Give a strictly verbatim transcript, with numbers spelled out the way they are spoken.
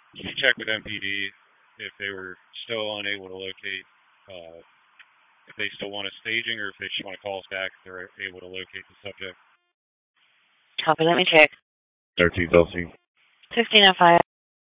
Can you check with M P D if they were still unable to locate, uh, if they still want a staging or if they just want to call us back if they're able to locate the subject? Copy, let me check. thirteen Delcy. fifteen oh five.